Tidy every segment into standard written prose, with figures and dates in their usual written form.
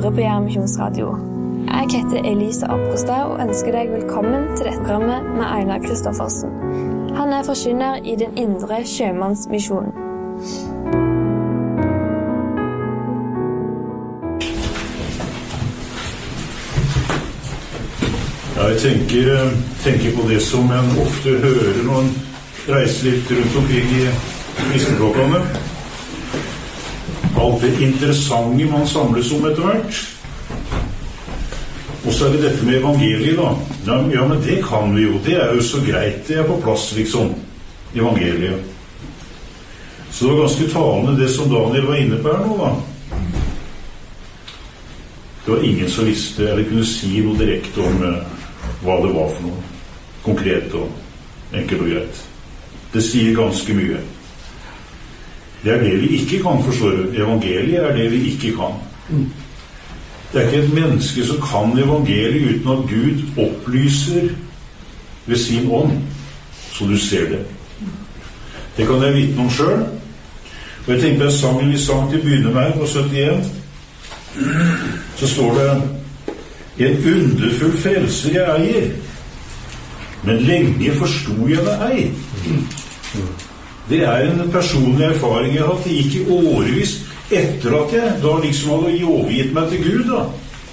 hører på Jæren Misjonsradio. Jeg heter Elise Aprostad og ønsker deg velkommen til dette programmet med Einar Kristoffersen. Han forkynner i den indre sjømannsmisjonen. Jeg tenker på det som en ofte hører når en reiser litt rundt omkring i kristenflokkene. Alt det interessante man samles om etter hvert. Og så det dette med evangeliet da. Ja, men det kan vi jo. Det jo så greit. Det på plass, liksom. Evangeliet. Så det var ganske talende det som Daniel var inne på her nå, da. Det var ingen som visste, eller kunne si noe direkte om hva det var for noe. Konkret og enkelt og greit. Det sier ganske mye. Det det vi ikke kan, forstår du. Evangeliet det vi ikke kan. Det ikke et menneske som kan evangeliet uten at Gud opplyser ved sin ånd, så du ser det. Det kan jeg vitne om selv. Og jeg tenker på en sang vi sang til å begynne med på 71. Så står det: en underfull frelser jeg eier, men lenge forstod jeg det ei. Det en personlig erfaring jeg har hatt. Det gikk i årevis etter at jeg da liksom hadde overgitt meg til Gud da.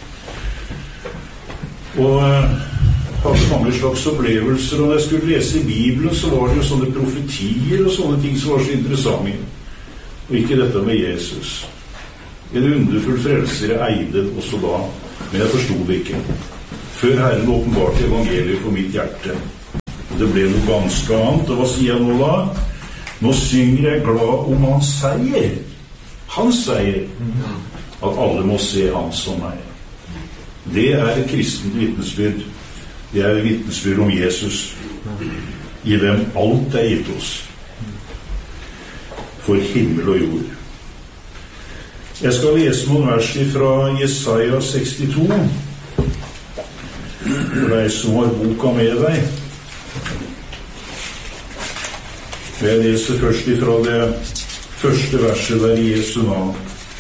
Og hadde mange slags opplevelser. Og når jeg skulle lese i Bibelen, så var det jo sånne profetier og sånne ting som var så interessante. Og ikke dette med Jesus. En underfull frelser jeg eide også da, men jeg forstod det ikke. Før Herren åpenbarte evangeliet for mitt hjerte. Det ble noe ganske annet. Og hva sier jeg nå da? Nå synger jeg glad om hans seier. Hans seier. At alle må se han som meg. Det et kristent vitnesbyrd. Det et vitnesbyrd om Jesus. I dem alt gitt oss. For himmel og jord. Jeg skal lese noen vers fra Jesaja 62. For deg som har boka med deg. Jeg leser først ifra det første verset der i Jesu navn.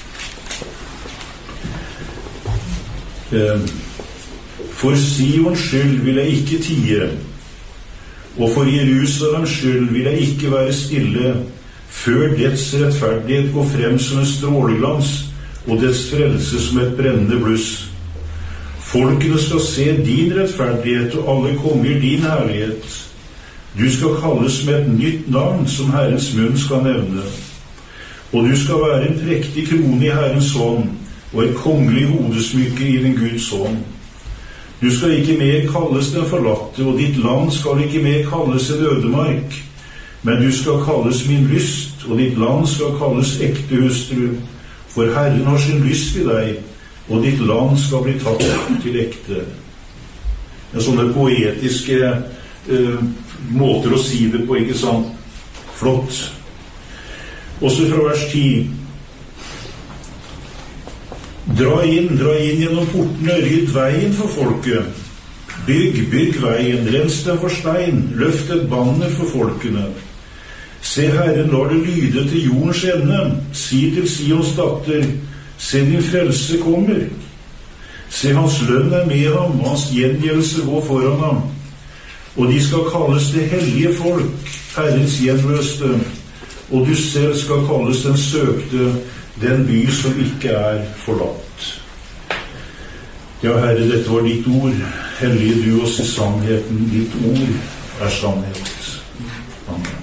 For Sions skyld vil jeg ikke tie, og for Jerusalems skyld vil jeg ikke være stille, før dets rettferdighet går frem som en stråleglans, og dets frelse som et brennende bluss. Folkene skal se din rettferdighet, og alle konger din herlighet. Du skal kalles med et nytt navn som Herrens munn skal nevne. Og du skal være en prektig krone i Herrens hånd, og et kongelig hodesmykke i din Guds hånd. Du skal ikke mer kalles den forlatte, og ditt land skal ikke mer kalles en ødemark. Men du skal kalles min lyst, og ditt land skal kalles ekte hustru. For Herren har sin lyst i deg, og ditt land skal bli tatt til ekte. En sånne poetiske måter å si det på, ikke sant? Flott. Også fra vers 10. Dra inn gjennom portene, rydd veien for folket. Bygg veien, rens den for stein, løft et banner for folkene. Se, Herren lar det lyde til jordens ende. Si til Sions datter, se din frelse kommer. Se, hans lønn med ham, og hans gjengjeldelse går foran ham. Og de skal kalles det hellige folk, Herrens gjenløste, og du selv skal kalles den søkte, den by som ikke forlatt. Ja, Herre, dette var ditt ord. Hellige du oss i sannheten. Ditt ord sannhet. Amen.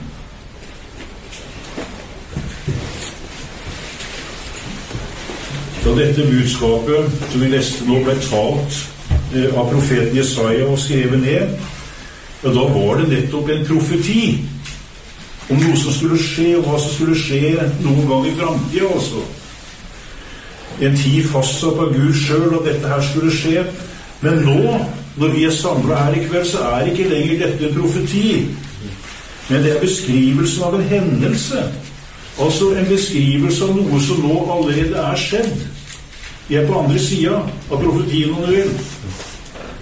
Da dette budskapet som vi leste nå ble talt av profeten Jesaja og skrevet ned, ja, da var det nettopp en profeti om noe som skulle skje, og hva som skulle skje noen gang i fremtiden også. En tid fastsatt av Gud selv at dette her skulle skje. Men nå, når vi samlet her i kveld, så ikke lenger dette en profeti. Men det beskrivelsen av en hendelse. Altså en beskrivelse av noe som nå allerede skjedd. Vi på andre siden av profetien, om du vil.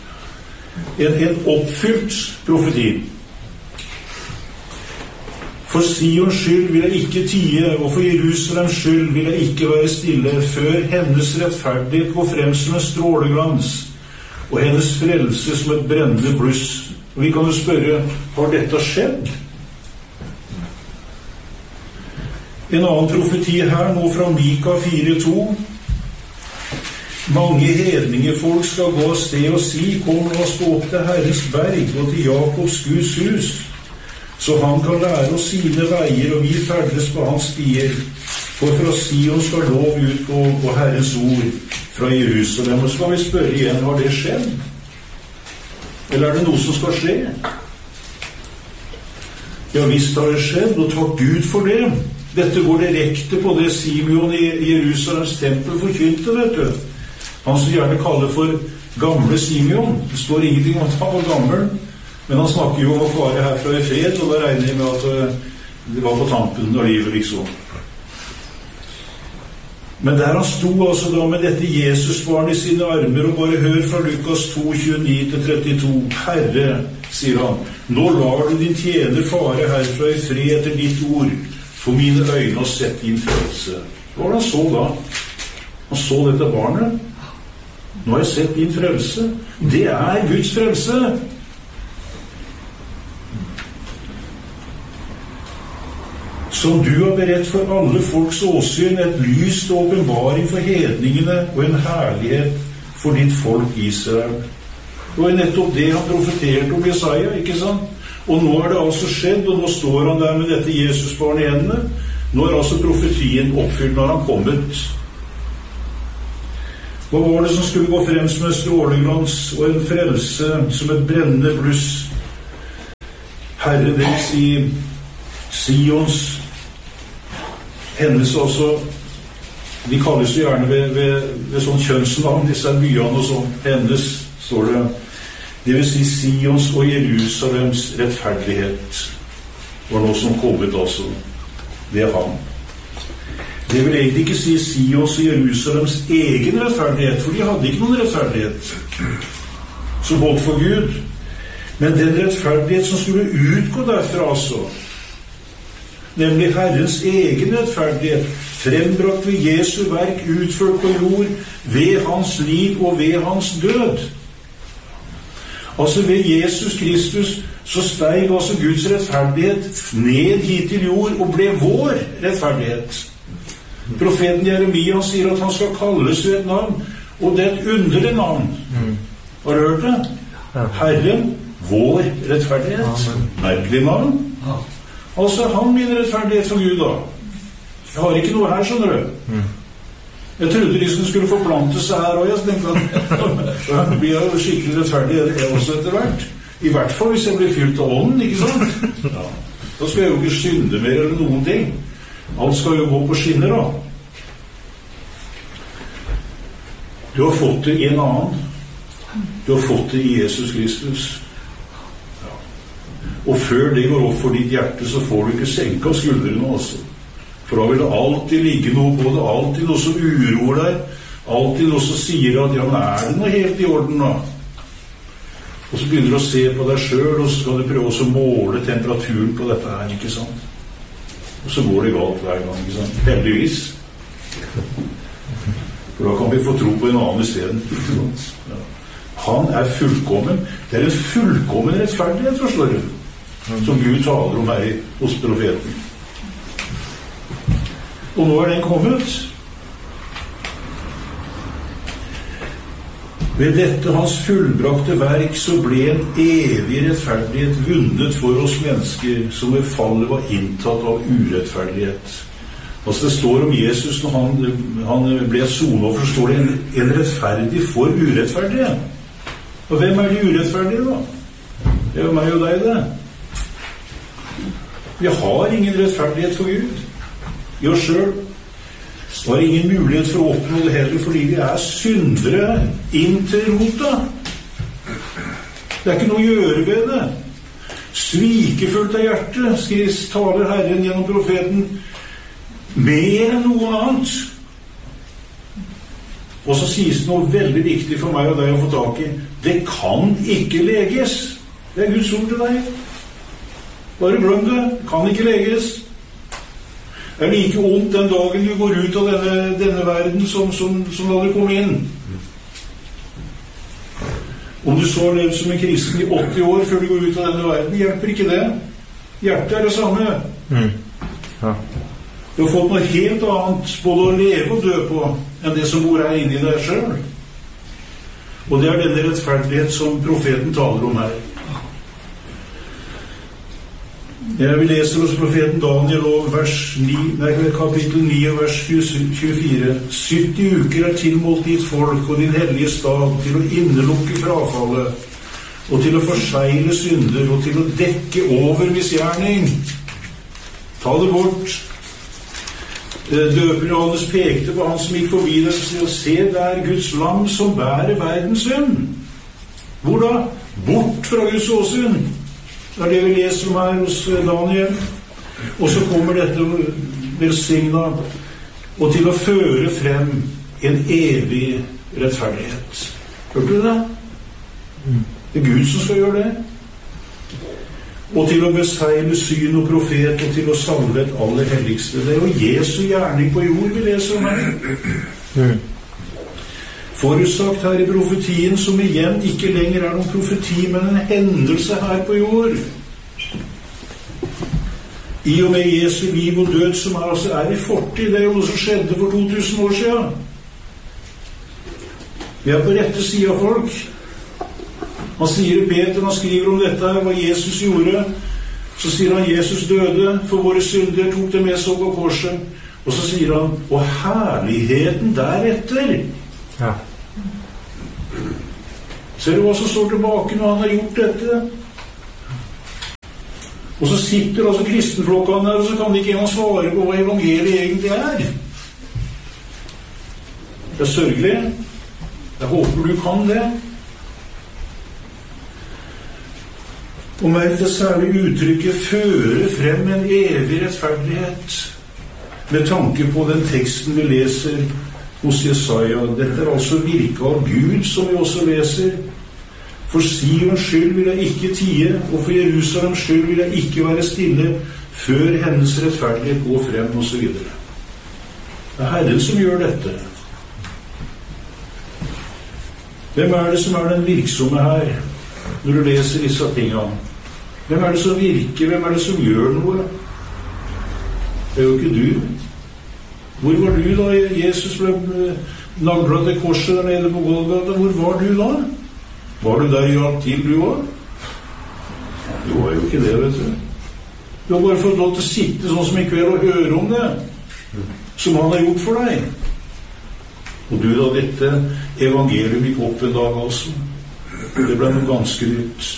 En oppfylt profeti. For Sions skyld vil jeg ikke tie, og for Jerusalems skyld vil jeg ikke være stille, før hennes rettferdighet går frem som en stråleglans, og hennes frelse som et brennende bluss. Og vi kan jo spørre, har dette skjedd? En annen profeti her, nå fra Mika 4:2. Mange hedningefolk skal gå av sted og si, kom la oss gå opp til Herrens berg og til Jakobs Guds hus, så han kan lære oss sine veier, og vi ferdes på hans stier. For fra Sion skal lov utgå og Herrens ord fra Jerusalem. Og så skal vi spørre igjen, har det skjedd? Eller er det noe som skal skje? Ja, visst har det skjedd, og takk Gud for det. Dette går direkte på det Simeon i Jerusalems tempel forkynte, vet du. Han som gjerne kaller for gamle Simeon. Det står ingenting om at han var gammel, men han snakker jo om å fare herfra i fred, og da regner jeg med at det var på tampen av livet, liksom. Men der han sto altså da med dette Jesusbarn i sine armer, og bare hør fra Lukas 2:29-32. Herre, sier han, nå lar du din tjener fare herfra i fred etter ditt ord, for mine øyne har sett din frelse. Hva var det han så da? Han så dette barnet. Nå har jeg sett din frelse. Det er Guds frelse. Som du har beredt for alle folks åsyn, et lys til åpenbaring for hedningene og en herlighet for ditt folk Israel. Det var nettopp det han profeterte om Jesaja, ikke sant? Og nå er det altså skjedd, og nå står han der med dette Jesusbarn i hendene. Nå er altså profetien oppfylt når han kommet. Hva var det som skulle gå frem som en stråleglans og en frelse som et brennende bluss? Herre, det vil si Sions, hennes også, de kalles jo gjerne ved sånn kjønnsnavn, disse byene og sånn, hennes, står det. Det vil si Sions og Jerusalems rettferdighet var noe som kommet også. Det er han. Det vil egentlig ikke si Sions og Jerusalems egen rettferdighet, for de hadde ikke noen rettferdighet som holdt for Gud. Men den rettferdighet som skulle utgå derfra altså, nemlig Herrens egen rettferdighet, frembrakt ved Jesu verk, utført på jord, ved hans liv og ved hans død. Altså ved Jesus Kristus så steg altså Guds rettferdighet ned hit til jord og ble vår rettferdighet. Profeten Jeremia sier at han skal kalles ved et navn, og det er et underlig navn. Har du hørt det? Herren, vår rettferdighet. Merkelig navn. Altså han min rettferdighet for Gud da. Jeg har ikke noe her, skjønner du. Jeg trodde de skulle forplante seg her også. Jeg tenkte at blir jeg skikkelig rettferdig jeg også etter hvert. I hvert fall hvis jeg blir fylt av ånden, ikke sant? Ja. Da skal jeg jo ikke synde mer eller noen ting. Alt skal jo gå på skinner da. Du har fått det i en annen. Du har fått det i Jesus Kristus. Ja. Og før det går opp for ditt hjerte, så får du ikke senke av skuldrene også. For da vil det alltid ligge noe på det, alltid noe som uroer deg, alltid noe som sier at ja, men er det noe helt i orden da? Og så begynner du å se på deg selv, og så skal du prøve å måle temperaturen på dette her, ikke sant? Og så går det galt hver gang, ikke sant? Heldigvis. For da kan vi få tro på en annen i stedet. Ja. Han er fullkommen. Det er en fullkommen rettferdighet, forstår du, som Gud taler om her hos profeten. Og nå er den kommet. Ved dette hans fullbrakte verk så ble en evig rettferdighet vunnet for oss mennesker som ved fallet var inntatt av urettferdighet. Altså det står om Jesus når han ble sonoffer, så står det en rettferdig for urettferdige. Og hvem er de urettferdige da? Det er jo meg og deg det. Vi har ingen rettferdighet for Gud i oss selv. Det var ingen mulighet for å oppnå det heller, fordi vi er syndere inn til rota. Det er ikke noe å gjøre ved det. Svikefullt av hjertet, taler Herren gjennom profeten, mer enn noe annet. Og så sies det noe veldig viktig for meg og deg å få tak i. Det kan ikke leges. Det er Guds ord til deg. Bare glem det. Kan ikke leges. Det like ondt den dagen du går ut av denne verden som da du kom inn. Om du så har levd som en kristen i 80 år før du går ut av denne verden, hjelper ikke det. Hjertet det samme. Ja. Du har fått noe helt annet både å leve og dø på enn det som bor her inne i deg selv. Og det denne rettferdighet som profeten taler om her. Vi leser hos profeten Daniel og kapittel 9 og vers 24. 70 uker tilmålt ditt folk og din hellige stad til å innelukke frafallet og til å forsegle synder og til å dekke over misgjerning. Ta det bort. Døperen Johannes pekte på han som gikk forbi dem og se der Guds lam som bærer verdens synd. Hvor da? Bort fra Guds åsyn. Det det vi leser om her hos Daniel. Og så kommer dette velsigna og til å føre frem en evig rettferdighet. Hørte du det? Det Gud som skal gjøre det. Og til å besegle syn og profet og til å salve et aller helligste. Det jo Jesu gjerning på jord vi leser om her. Forutsagt her i profetien som igjen ikke lenger noen profeti, men en hendelse her på jord. I og med Jesu liv og død som altså i fortid, det jo noe som skjedde for 2000 år siden. Vi på rette siden av folk. Han sier Peter, han skriver om dette her, hva Jesus gjorde. Så sier han, Jesus døde for våre synder, tok det med seg på korset. Og så sier han, og herligheten deretter. Ja. Ser du hva som står tilbake når han har gjort dette? Og så sitter altså kristenflokkene der, og så kan de ikke engang svare på hva evangeliet egentlig Det sørgelig. Jeg håper du kan det. Og merk det særlig uttrykket føre frem en evig rettferdighet med tanke på den teksten vi leser hos Jesaja. Dette altså virket av Gud som vi også leser. For Sions skyld vil jeg ikke tie, og for Jerusalems skyld vil jeg ikke være stille før hennes rettferdighet går frem, og så videre. Det Herren som gjør dette. Hvem det som den virksomme her, når du leser disse tingene? Hvem det som virker? Hvem det som gjør noe? Det jo ikke du. Hvor var du da Jesus ble naglet til korset der nede på Golgata? Hvor var du da? Var du der hjalp til du var? Du var jo ikke det, vet du. Du har bare fått lov til å sitte sånn som i kveld og høre om det, som han har gjort for deg. Og du da, dette evangelium gikk opp en dag altså. Det ble noe ganske nytt.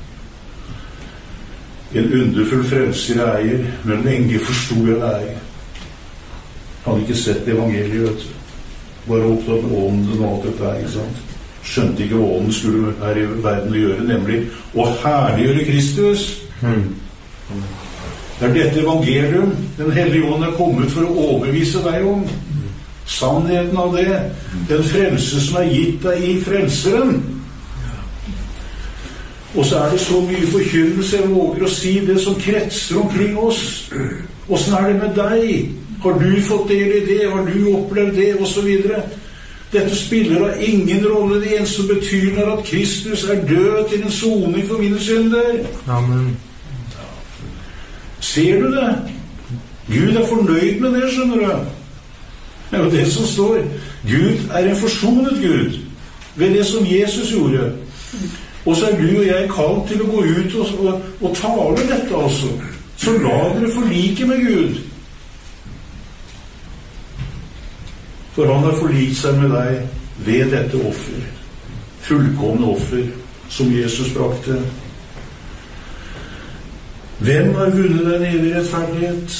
En underfull frelser eier, men lenge forstod jeg det hadde ikke sett evangeliet, vet du. Bare opptatt med ånden og alt dette ikke sant? Skjønte ikke hva ånden skulle her i verden å gjøre, nemlig å herliggjøre Kristus. Det dette evangelium den hellige ånd kommet for å overbevise deg om. Sannheten av det. Den frelse som gitt deg i frelseren. Og så det så mye forkynnelse jeg våger å si det som kretser omkring oss. Hvordan det med deg? Har du fått del i det? Har du opplevd det? Og så videre. Dette spiller da ingen rolle. Det eneste som betyr at Kristus død til en soning for mine synder. Amen. Ser du det? Gud fornøyd med det, skjønner du. Det jo det som står. Gud en forsonet Gud ved det som Jesus gjorde. Og så du og jeg kalt til å gå ut og tale dette altså. Så la dere forlike med Gud. For han har forlikt seg med deg ved dette offer. Fullkomne offer som Jesus brakte. Hvem har vunnet den evige rettferdighet?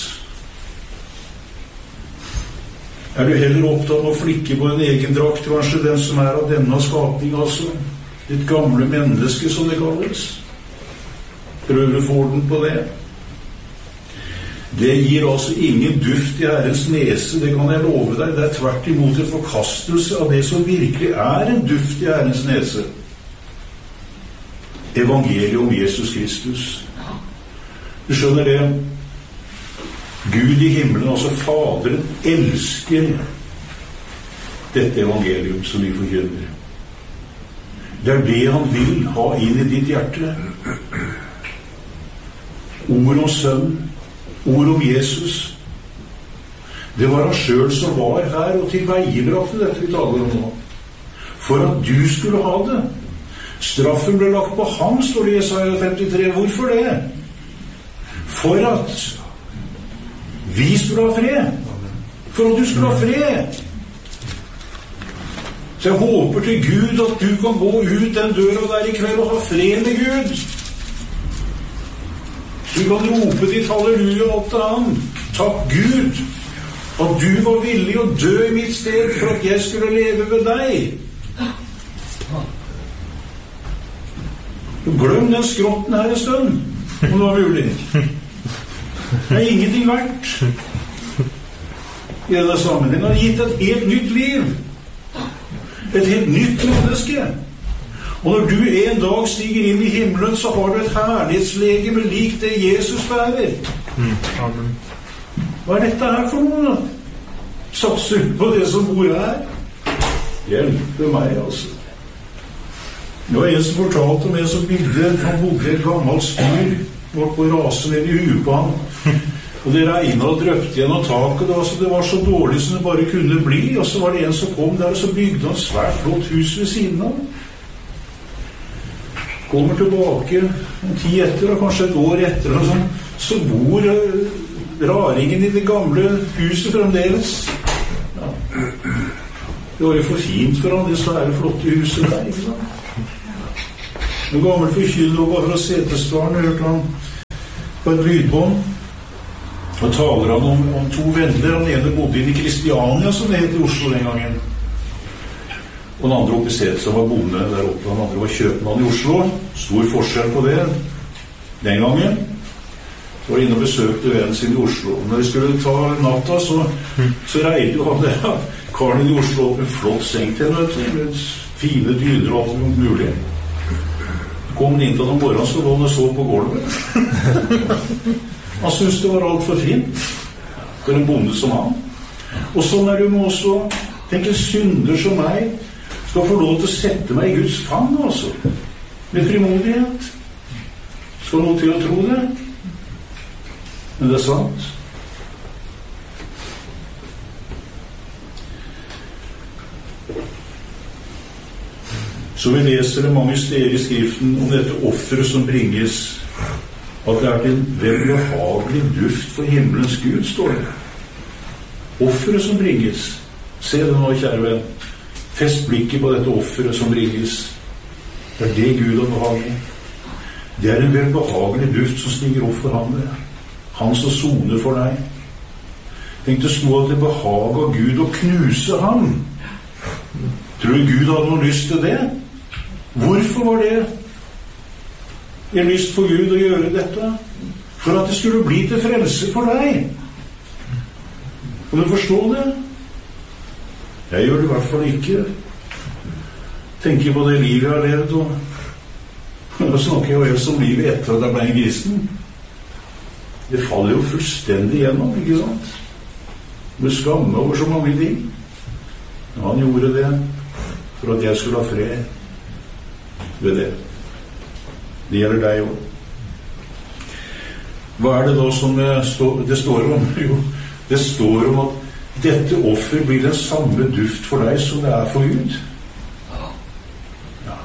Du heller opptatt med å flikke på en egen drakt, kanskje den som av denne skapning, altså? Ditt gamle menneske, som det kalles. Prøver å få orden på det. Det gir altså ingen duft i Herrens nese, det kan jeg love deg. Det tvert imot en forkastelse av det som virkelig en duft i Herrens nese. Evangeliet om Jesus Kristus. Du skjønner det? Gud i himmelen, altså Faderen, elsker dette evangelium som vi forkynner. Det det han vil ha inn i ditt hjerte. Ord om Sønnen, ord om Jesus. Det var han selv som var her og tilveiebrakte dette vi taler om nå. For at du skulle ha det. Straffen ble lagt på ham, står det i Jesaja 53. Hvorfor det? For at vi skulle ha fred. For at du skulle ha fred. Så jeg håper til Gud at du kan gå ut den døra der i kveld og ha fred med Gud. Du kan rope ditt halleluja opp til ham. Takk Gud at du var villig å dø i mitt sted for at jeg skulle leve ved deg. Glem den skrotten her en stund, om det var mulig. Det er ingenting verdt i denne sammenhengen. Han har gitt et helt nytt liv. Et helt nytt menneske. Og når du en dag stiger inn i himmelen, så har du et herlighetslegeme lik det Jesus bærer. Amen. Hva er dette her for noe? Satser på det som bor her? Hjelpe meg, altså. Det var en som fortalte om en som bygde, han bodde et gammelt styr bort på rasen ned i huet på han. Og det regnet og drøpte gjennom taket. Det var så dårlig som det bare kunne bli. Og så var det en som kom der, og så bygde han et svært flott hus ved siden av. Kommer tilbake en tid etter, og kanskje et år etter, og sånn, så bor raringen i det gamle huset fremdeles. Ja. Det var jo for fint for han, det svære flotte huset der, ikke sant? En gammel forkynner var fra Setesdalen, hørte han på et lydbånd. Og taler han om to venner. Han ene bodde inn i Kristiania, som det het i Oslo den gangen. Og den andre oppe i Setesdalen var bonde der oppe. Den andre var kjøpmann i Oslo. Stor forskjell på det den gangen. Så var inne og besøkte vennen sin i Oslo. Når de skulle ta natta, så reide jo han det. Karen i Oslo opp med flott seng til henne, med fine dyner og alt mulig. Kom inn til den morgenen, så lå han og så på gulvet. Han syntes det var alt for fint for en bonde som han. Og sånn er det jo med også. Tenk, en synder som meg skal få lov til å sette meg i Guds fang, altså. Med frimodighet. Skal noe til å tro det. Men det er sant. Så vi leser det mange steder i Skriften om dette offeret som bringes, at det er til en behagelig duft for himmelens Gud, står det. Offeret som bringes. Se det nå, kjære venn. Fest blikket på dette offeret som bringes. Det er det Gud har behagelig. Det er en velbehagelig duft som stiger opp for ham. Han som soner for deg. Tenk, det sto at det behaget Gud å knuse ham. Tror du Gud hadde noe lyst til det? Hvorfor var det en lyst for Gud å gjøre dette? For at det skulle bli til frelse for deg. Kan du forstå det? Jeg gjør det i hvert fall ikke. Tenker på det livet jeg har levd, og da snakker jeg jo helst om livet etter at jeg ble en kristen. Det faller jo fullstendig gjennom, ikke sant? Med skamme over så mange ting. Han gjorde det for at jeg skulle ha fred ved det. Det gjelder deg også. Hva er det da som det står om? Jo, det står om at dette offer blir den samme duft for deg som det er for Gud. Ja.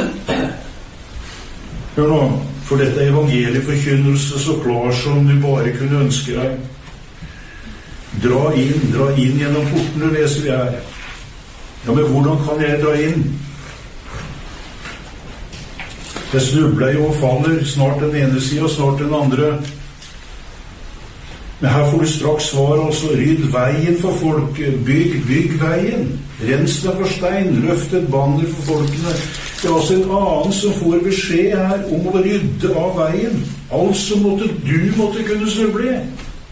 Hør nå, for dette er evangelieforkynnelse så klar som du bare kunne ønske deg. Dra inn gjennom portene, leser vi her. Ja, men hvordan kan jeg dra inn? Jeg snubler jo og faller, snart den ene siden og snart den andre. Men her får du straks svar, altså. Rydd veien for folket, bygg veien. Rens deg for stein, løft et banner for folkene. Det er altså en annen som får beskjed her om å rydde av veien. Altså du måtte kunne snuble i.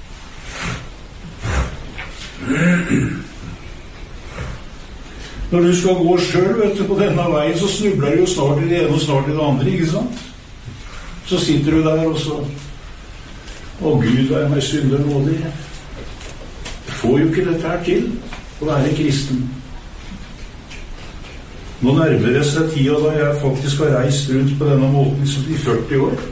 Når du skal gå selv, vet du, på denne veien, så snubler du jo snart i det ene og snart i det andre, ikke sant? Så sitter du der, og så Og Gud være meg synder nådig. Jeg får jo ikke dette her til å være kristen. Nå nærmer det seg tida da jeg faktisk har reist rundt på denne måten i 40 år.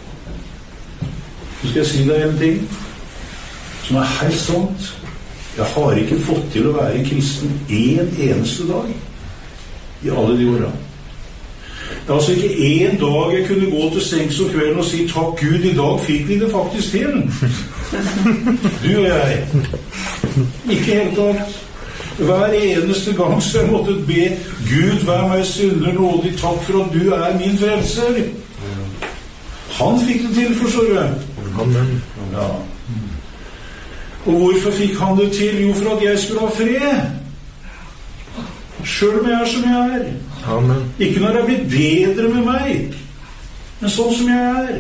Så skal jeg si deg en ting som helt sant. Jeg har ikke fått til å være kristen en eneste dag i alle de årene. Det altså ikke en dag jeg kunne gå til sengs om kvelden og si takk Gud, i dag fikk vi det faktisk til. Du og jeg. Ikke helt tatt. Hver eneste gang så jeg måtte be Gud, vær meg synder nådig, takk for at du min frelser. Han fikk det til, forstår du. Amen. Ja. Og hvorfor fikk han det til? Jo, for at jeg skulle ha fred. Selv om jeg som jeg Amen. Ikke når jeg blir bedre med meg, men sånn som jeg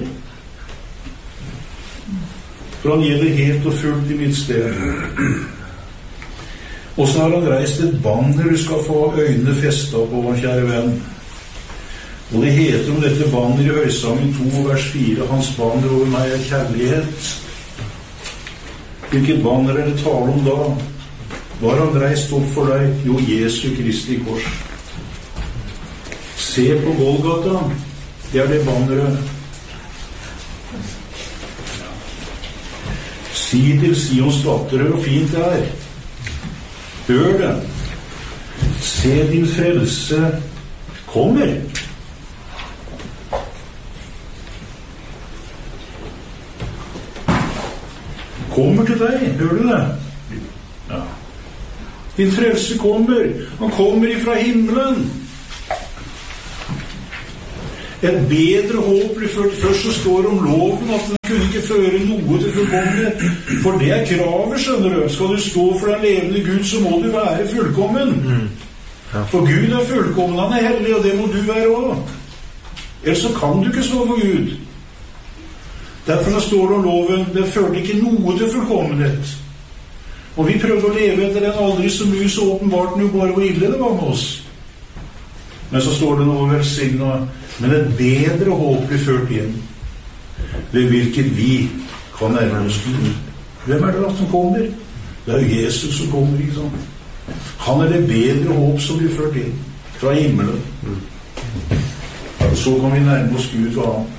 For han gjelder helt og fullt i mitt sted. Og så har han reist et banner du skal få øynene festet på, kjære venn. Og det heter om dette banner i Høysangen 2, vers 4, hans banner over meg kjærlighet. Hvilket banner det tale om da? Hva har han reist opp for deg? Jo, Jesu Kristi kors. Se på Golgata. Det det banneret. Si til Sions datter, hvor fint det Hør det. Se din frelse kommer. Kommer til deg, hører du det? Ja. Din frelse kommer. Han kommer ifra himmelen. Et bedre håp blir ført. Først så står det om loven at den kunne ikke føre noe til fullkommenhet. For det kravet, skjønner du. Skal du stå for den levende Gud, så må du være fullkommen. Ja. For Gud fullkommen, han hellig, og det må du være også. Ellers så kan du ikke stå for Gud. Derfor står det om loven, det førte ikke noe til fullkommenhet. Og vi prøvde å leve etter den aldri så mye, så åpenbart den jo bare hvor ille det var med oss. Men så står det noe velsignet, men et bedre håp blir ført inn, ved hvilket vi kan nærme oss Gud. Hvem det da som kommer? Det jo Jesus som kommer, ikke sant? Han det bedre håp som blir ført inn, fra himmelen. Og så kan vi nærme oss Gud og han.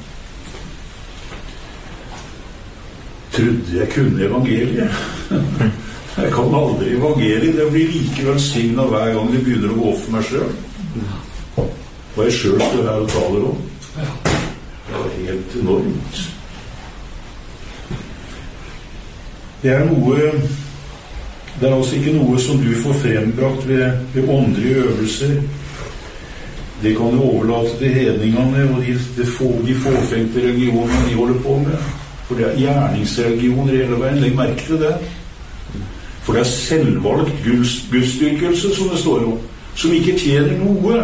Trodde jeg kunne evangeliet. Jeg kan aldri evangeliet. Det blir like velsignet hver gang det begynner å gå for meg selv. Hva jeg selv står her og taler om. Det var helt enormt. Det noe, det altså ikke noe som du får frembrakt ved åndelige øvelser. Det kan du overlate til hedningene og de fåfengte religionene de holder på med. For det gjerningsreligioner hele veien. Legg merke til det. For det selvvalgt gudsdyrkelse, som det står om, som ikke tjener noe.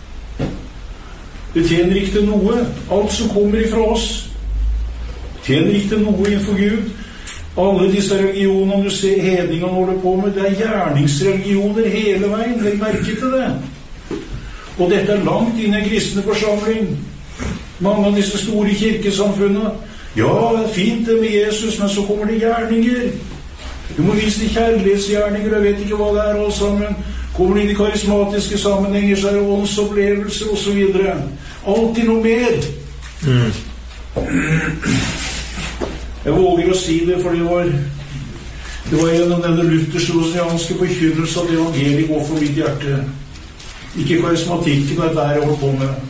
Det tjener ikke til noe. Alt som kommer ifra oss tjener ikke til noe innenfor Gud. Alle disse religionene du ser hedningene holder på med, det gjerningsreligioner hele veien. Legg merke til det. Og dette langt inn i en kristne forsamling. Mange av disse store kirkesamfunnene. Ja, det fint det med Jesus, men så kommer det gjerninger. Du må vise de kjærlighetsgjerninger, jeg vet ikke hva det alle sammen. Kommer det inn i karismatiske sammenhenger, så det åndsopplevelser og så videre. Alltid noe mer. Jeg våger å si det, for det var gjennom denne luthersk-rosianske forkynnelse at evangeliet går for mitt hjerte. Ikke karismatikken er der jeg holder på med.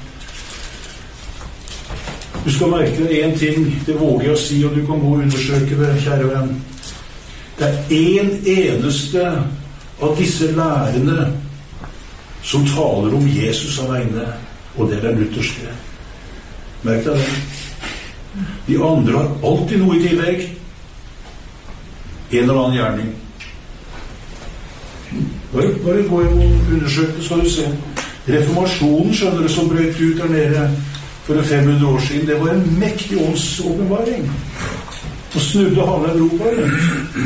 Du skal merke deg en ting, det våger jeg å si, og du kan gå og undersøke det, kjære venn. Det en eneste av disse lærerne som taler om Jesus alene, og det den lutherske. Merk deg det. De andre har alltid noe i tillegg. En eller annen gjerning. Bare gå og undersøke, skal du se. Reformasjonen, skjønner du, som brøt ut der nede for 500 år siden, det var en mektig åndsåpenbaring. Og snudde halve Europa rundt.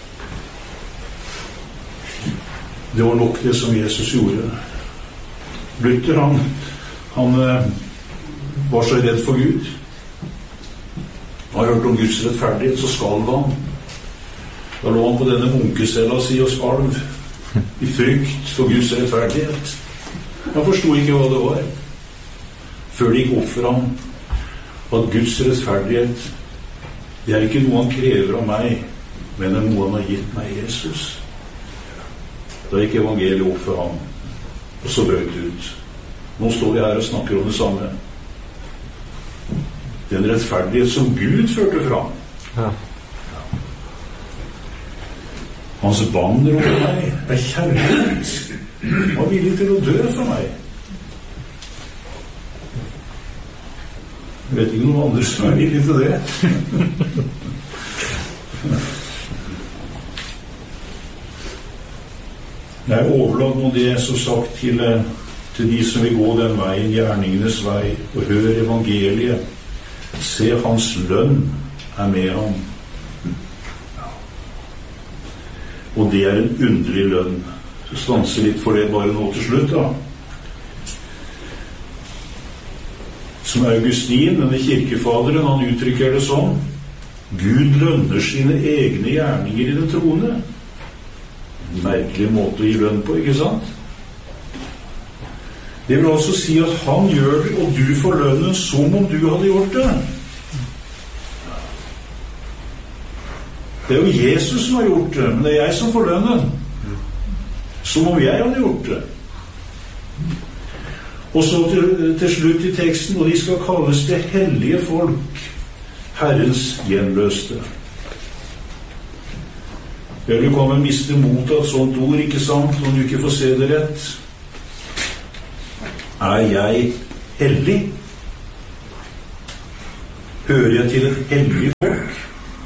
Det var nok det som Jesus gjorde. Luther, han var så redd for Gud. har hørt om Guds rettferdighet, så skalv han. Da lå han på denne munkecella si og skalv, i frykt for Guds rettferdighet. Han forstod ikke hva det var, før det gikk opp for ham, at Guds rettferdighet, det er ikke noe han krever av meg, men det er noe han har gitt meg, Jesus. Da gikk evangeliet opp for ham, og så brøt det ut. Nå står vi her og snakker om det samme. Den rettferdighet som Gud førte fram. Ja. Hans banner over meg er kjærlighet. Han var villig til å dø for meg. Jeg vet ikke noen andre som er villig til det. Jeg overlater nå det så sagt til de som vil gå den veien, gjerningenes vei, og hør evangeliet. Se, hans lønn er med ham. Og det er en underlig lønn. Så stanser litt for det bare nå til slutt, da. Som Augustin, denne kirkefaderen, han uttrykker det sånn: Gud lønner sine egne gjerninger i det troende. Merkelig måte å gi lønn på, ikke sant? Det vil altså si at han gjør det, og du får lønnen som om du hadde gjort det. Det er jo Jesus som har gjort det, men det er jeg som får lønnen. Som om jeg hadde gjort det. Og så til slutt i teksten, og de skal kalles det hellige folk, Herrens gjenløste. Vel, du kan vel miste mot av et sånt ord, ikke sant, om du ikke får se det rett. Er jeg hellig? Hører jeg til et hellig folk?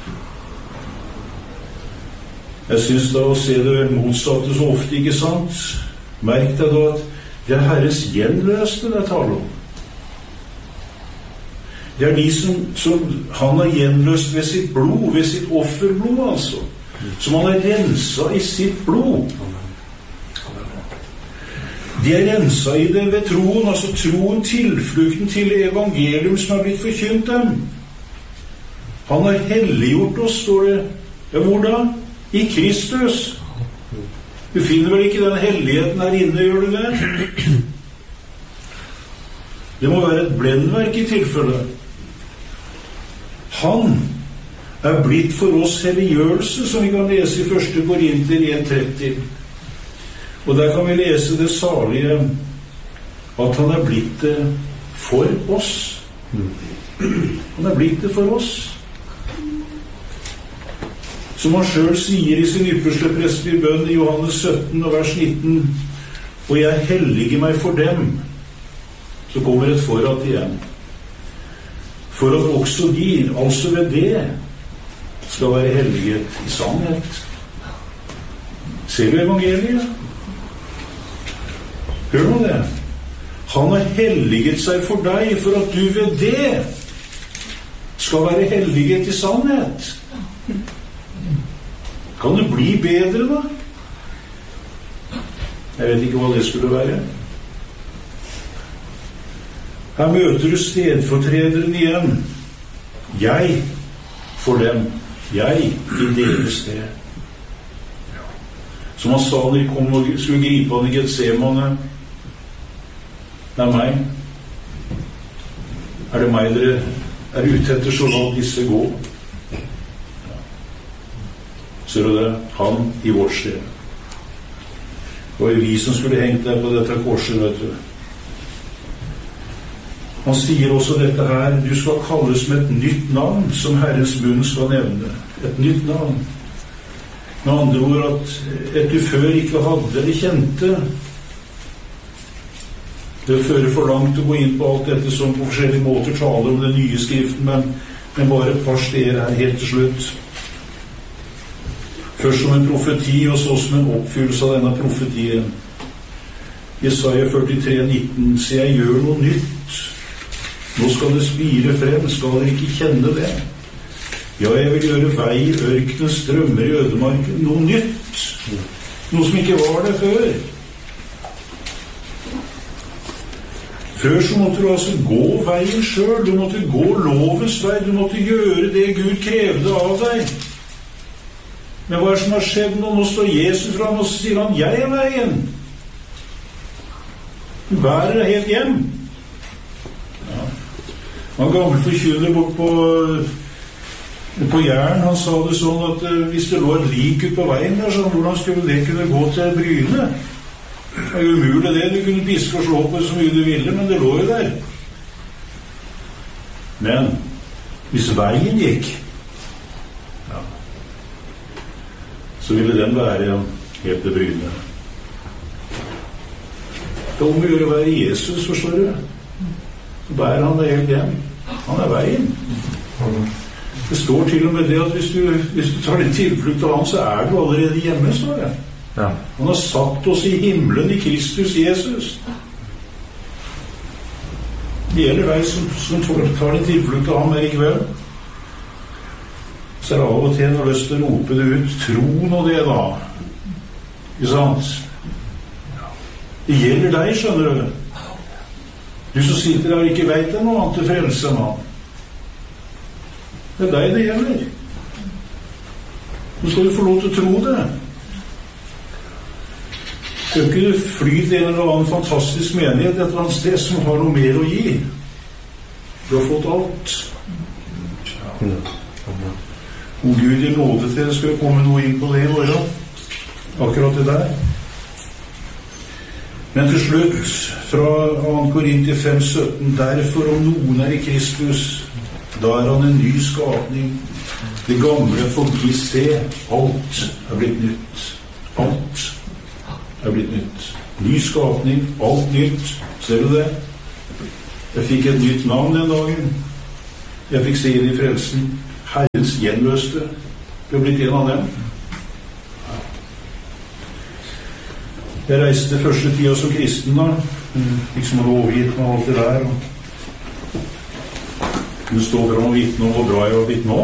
Jeg synes da å se det motsatte så ofte, ikke sant? Merk deg da at det er Herres gjenløste det taler om. Det er de som han har gjenløst ved sitt blod, ved sitt offerblod altså. Som han har renset i sitt blod. De er renset i det ved troen, altså troen, tilflukten til evangelium som har blitt forkynt dem. Han har helliggjort oss, står det. Ja, hvor da? I Kristus. Du finner vel ikke den helligheten her inne, gjør du det? Det må være et blendverk i tilfelle. Han er blitt for oss helliggjørelse, som vi kan lese i 1. Korinter 1:30. Og der kan vi lese det salige at han er blitt det for oss. Han er blitt det for oss. Som han selv sier i sin ypperste prestelige bønn i Johannes 17 og vers 19: og jeg helliger meg for dem. Så kommer et forrat igjen. For at også de, altså ved det, skal være helliget i sannhet. Ser du evangeliet? Hør nå det. Han har helliget seg for deg, for at du ved det skal være helliget i sannhet. Kan det bli bedre da? Jeg vet ikke hva det skulle være. Her møter du stedfortrederen igjen. Jeg for dem. Jeg i deres sted. Som han sa når de kom og skulle gripe han i Getsemane. Det er meg. Er det meg dere er ute etter, så la disse gå. Ser du det? Han i vårt sted. Det var jo vi som skulle hengt der på dette korset, vet du. Han sier også dette her: du skal kalles med et nytt navn som Herrens munn skal nevne. Et nytt navn. Med andre ord at et du før ikke hadde eller kjente. Det fører for langt å gå inn på alt dette som på forskjellige måter taler om den nye skriften, men bare et par steder her helt til slutt. Først som en profeti, og så som en oppfyllelse av denne profetien. Jesaja 43:19: se, jeg gjør noe nytt. Nå skal det spire frem, skal dere ikke kjenne det? Ja, jeg vil gjøre vei i ørkenen, strømmer i ødemarken. Noe nytt. Noe som ikke var det før. Før så måtte du altså gå veien selv, du måtte gå lovens vei, du måtte gjøre det Gud krevde av deg. Men hva som har skjedd nå? Nå står Jesus fram og sier han, jeg er veien. Du bærer deg helt hjem. Ja. Han gammel forkynner bort på Jæren, han sa det sånn at hvis det lå et lik ut på veien der, så hvordan skulle det kunne gå til Bryne? Det er jo umulig det, du kunne piske og slå på så mye du ville, men det lå jo der. Men hvis veien gikk, ja, så ville den være helt til Bryne. Det er om å gjøre å være Jesus, forstår du. Så bærer han deg helt hjem. Han er veien. Det står til og med det at hvis du tar din tilflukt av han, så er du allerede hjemme, står det. Ja. Han har satt oss i himmelen i Kristus Jesus. Det gjelder deg som tar din tilflukt av ham her i kveld. Så er det av og til når lyst til å rope det ut, troen og det da. Ikke sant? Det gjelder deg, skjønner du. Du som sitter der og ikke vet det noe annet til frelse enn han. Det er deg det gjelder. Nå skal du få lov til å tro det. Det er ikke du flyt en eller annen fantastisk menighet et eller annet sted som har noe mer å gi. Du har fått alt. Om Gud i nåde til det skal komme noe inn på det i morgen. Akkurat det der. Men til slutt, fra 2. Korinter 5:17, derfor om noen er i Kristus, da er han en ny skapning. Det gamle forbi se, alt er blitt nytt. Alt er blitt nytt. Ny skapning, alt nytt. Ser du det? Jeg fikk et nytt navn den dagen. Jeg fikk se inn i frelsen. Herrens gjenløste. Jeg har blitt en av dem. Jeg reiste det første tida som kristen da. Liksom hadde overgitt meg alt det der. Du står fram og vitne om hvor bra jeg var blitt nå.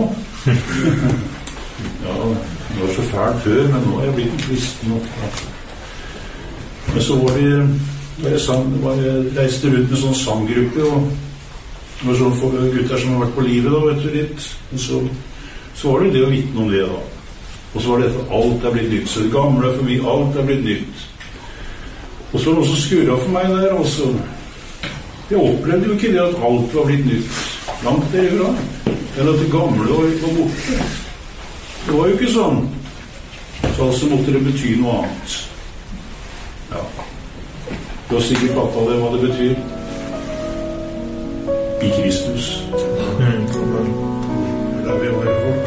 Ja, det var så fælt før, men nå er jeg blitt en kristen. Men så var jeg reiste rundt med sånn sanggruppe, og det var sånne gutter som har vært på livet da, vet du, litt. Så var det det å vitne om det da. Og så var det at alt er blitt nytt. Så det gamle er forbi, alt er blitt nytt. Og så var det også skurret for meg der, altså. Jeg opplevde jo ikke det at alt var blitt nytt. Langt det gjør han. Eller at det gamle var borte. Det var jo ikke sånn. Så altså måtte det bety noe annet. Ja. Du har sikkert fattet det, hva det betyr. I Kristus. Det er der vi har folk.